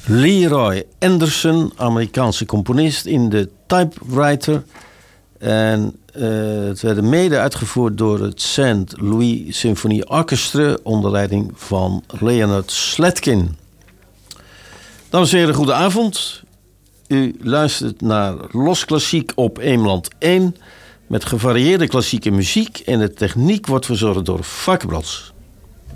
Leroy Anderson, Amerikaanse componist, in de Typewriter. En het werd mede uitgevoerd door het St. Louis Symphony Orchestra onder leiding van Leonard Slatkin. Dames en heren, goedenavond. U luistert naar Los Klassiek op Eemland 1 met gevarieerde klassieke muziek en de techniek wordt verzorgd door Varkenbrands.